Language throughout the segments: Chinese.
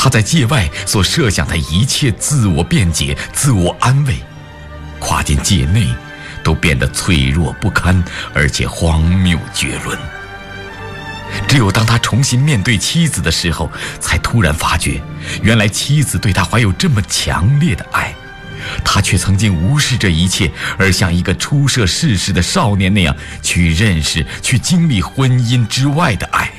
他在界外所设想的一切自我辩解、自我安慰，跨进界内都变得脆弱不堪，而且荒谬绝伦。只有当他重新面对妻子的时候，才突然发觉，原来妻子对他怀有这么强烈的爱，他却曾经无视这一切，而像一个初涉世事的少年那样去认识、去经历婚姻之外的爱。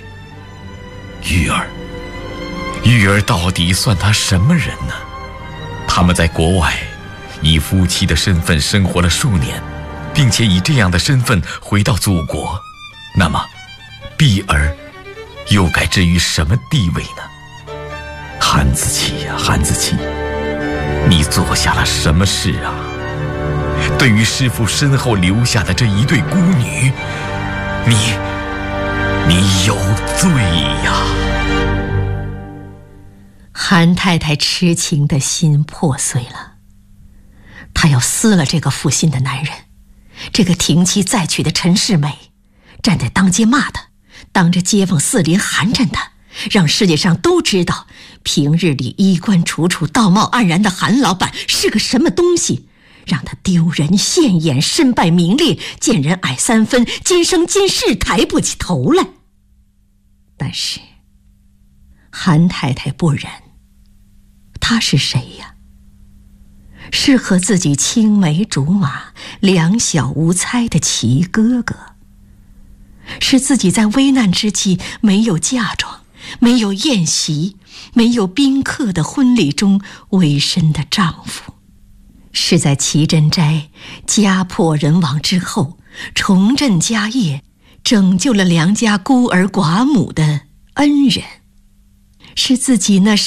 玉儿到底算他什么人呢？他们在国外以夫妻的身份生活了数年，并且以这样的身份回到祖国，那么碧儿又该置于什么地位呢？韩子期呀，韩子期，你做下了什么事啊？对于师父身后留下的这一对孤女，你有罪呀！ 韩太太痴情的心破碎了，她要撕了这个负心的男人，这个停妻再娶的陈世美，站在当街骂他，当着街坊四邻寒碜他，让世界上都知道平日里衣冠楚楚、道貌岸然的韩老板是个什么东西，让他丢人现眼、身败名裂、见人矮3分、今生今世抬不起头来。但是韩太太不忍，他是谁呀？是和自己青梅竹马、两小无猜的齐哥哥，是自己在危难之际没有嫁妆、没有宴席、没有宾客的婚礼中委身的丈夫，是在齐珍斋家破人亡之后重振家业、拯救了梁家孤儿寡母的恩人，是自己那